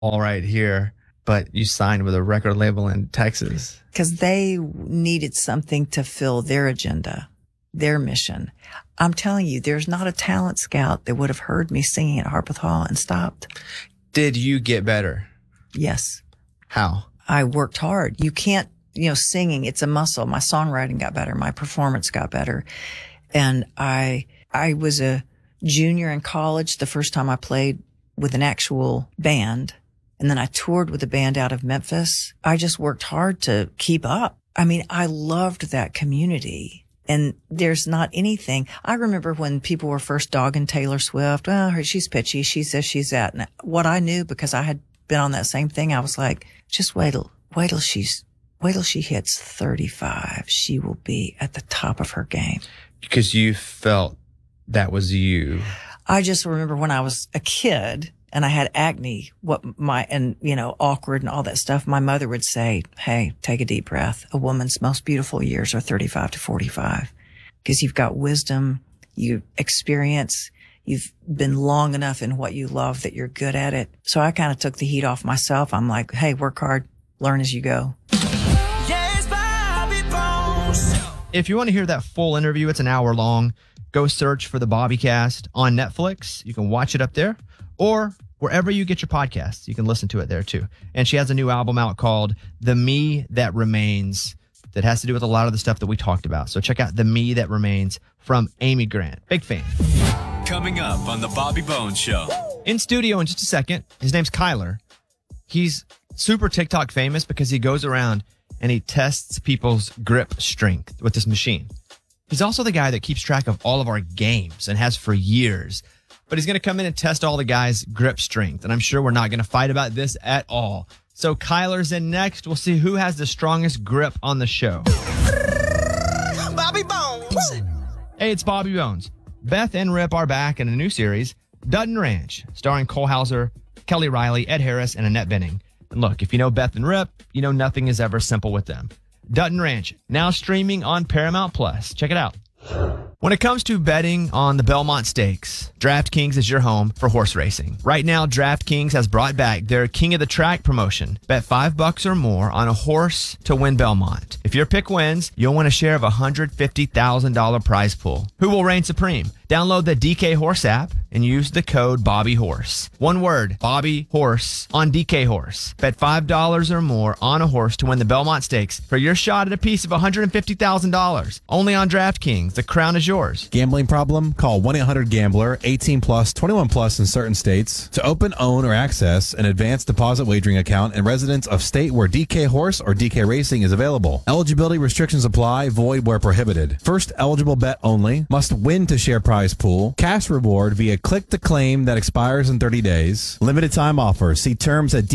all right here, but you signed with a record label in Texas. Because they needed something to fill their agenda, their mission. I'm telling you, there's not a talent scout that would have heard me singing at Harpeth Hall and stopped. Did you get better? Yes. How? I worked hard. You can't, singing, it's a muscle. My songwriting got better. My performance got better. And I was a junior in college the first time I played with an actual band. And then I toured with a band out of Memphis. I just worked hard to keep up. I mean, I loved that community. And there's not anything. I remember when people were first dogging Taylor Swift. Oh, she's pitchy. She says she's that. And what I knew, because I had been on that same thing, I was like, just wait till she hits 35. She will be at the top of her game. Because you felt that was you. I just remember when I was a kid and I had acne, awkward and all that stuff, my mother would say, hey, take a deep breath. A woman's most beautiful years are 35 to 45 because you've got wisdom, you experience, you've been long enough in what you love that you're good at it. So I kind of took the heat off myself. I'm like, hey, work hard, learn as you go. If you want to hear that full interview, it's an hour long. Go search for the Bobbycast on Netflix. You can watch it up there. Or wherever you get your podcasts, you can listen to it there too. And she has a new album out called The Me That Remains that has to do with a lot of the stuff that we talked about. So check out The Me That Remains from Amy Grant. Big fan. Coming up on The Bobby Bones Show. In studio in just a second, his name's Kyler. He's super TikTok famous because he goes around and he tests people's grip strength with this machine. He's also the guy that keeps track of all of our games and has for years. But he's going to come in and test all the guys' grip strength. And I'm sure we're not going to fight about this at all. So Kyler's in next. We'll see who has the strongest grip on the show. Bobby Bones. Hey, it's Bobby Bones. Beth and Rip are back in a new series, Dutton Ranch, starring Cole Hauser, Kelly Riley, Ed Harris, and Annette Bening. And look, if you know Beth and Rip, you know nothing is ever simple with them. Dutton Ranch, now streaming on Paramount Plus. Check it out. When it comes to betting on the Belmont Stakes, DraftKings is your home for horse racing. Right now, DraftKings has brought back their King of the Track promotion. Bet $5 or more on a horse to win Belmont. If your pick wins, you'll win a share of a $150,000 prize pool. Who will reign supreme? Download the DK Horse app and use the code BobbyHorse. One word, Bobby Horse on DK Horse. Bet $5 or more on a horse to win the Belmont Stakes for your shot at a piece of $150,000. Only on DraftKings. The crown is yours. Gambling problem? Call 1-800-GAMBLER, 18 plus, 21 plus in certain states. To open, own, or access an advanced deposit wagering account in residents of state where DK Horse or DK Racing is available. Eligibility restrictions apply. Void where prohibited. First eligible bet only. Must win to share prize pool. Cash reward via click to claim that expires in 30 days. Limited time offer. See terms at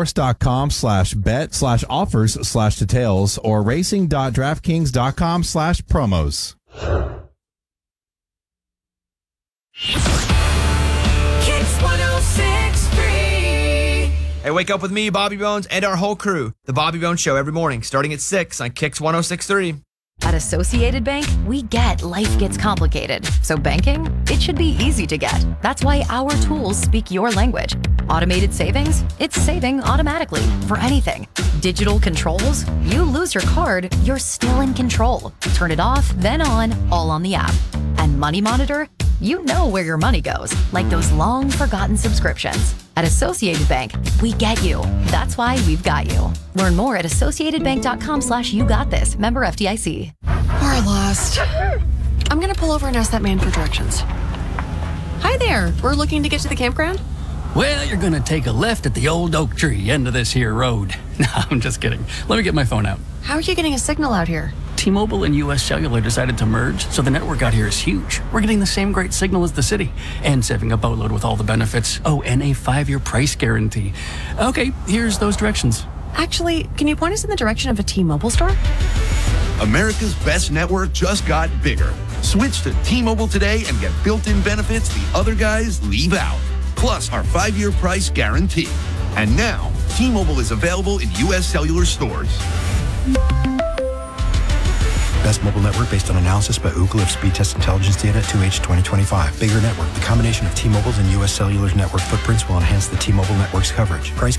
dkhorse.com/bet/offers/details or racing.draftkings.com/promos. Kicks 106.3. Hey, wake up with me, Bobby Bones, and our whole crew. The Bobby Bones Show every morning, starting at 6 on Kicks 106.3. At Associated Bank, we get life gets complicated. So banking, it should be easy to get. That's why our tools speak your language. Automated savings, it's saving automatically for anything. Digital controls, you lose your card, you're still in control. Turn it off, then on, all on the app. And Money Monitor, you know where your money goes, like those long forgotten subscriptions. At Associated Bank, we get you. That's why we've got you. Learn more at associatedbank.com/you-got-this. Member FDIC. We're lost. I'm gonna pull over and ask that man for directions. Hi there. We're looking to get to the campground. Well, you're gonna take a left at the old oak tree end of this here road. No, I'm just kidding. Let me get my phone out. How are you getting a signal out here? T-Mobile and US Cellular decided to merge, so the network out here is huge. We're getting the same great signal as the city, and saving a boatload with all the benefits. Oh, and a 5-year price guarantee. Okay, here's those directions. Actually, can you point us in the direction of a T-Mobile store? America's best network just got bigger. Switch to T-Mobile today and get built-in benefits the other guys leave out. Plus our 5-year price guarantee. And now, T-Mobile is available in US Cellular stores. best mobile network based on analysis by Ookla of speed test intelligence data 2H 2025. Bigger network. The combination of T-Mobile's and U.S. Cellular's network footprints will enhance the T-Mobile network's coverage. Price